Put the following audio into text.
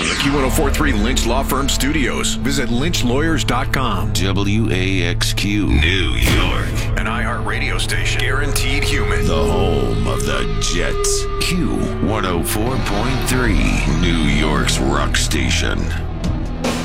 the Q1043 Lynch Law Firm Studios. Visit lynchlawyers.com. WAXQ, New York. An iHeart radio station. Guaranteed human. The home of the Jets. Q104.3, New York's rock station.